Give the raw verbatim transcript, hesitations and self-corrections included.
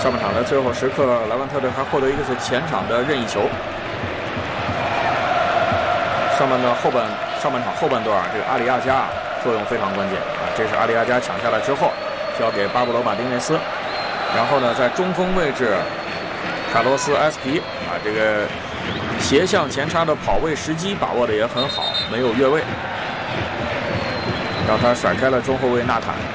上半场的最后时刻，莱万特队还获得一个是前场的任意球。上半段后半上半场后半段，这个阿里亚加作用非常关键啊！这是阿里亚加抢下来之后，交给巴布罗马丁内斯，然后呢，在中锋位置，卡洛斯埃斯皮啊，这个斜向前插的跑位时机把握的也很好，没有越位，让他甩开了中后卫纳坦。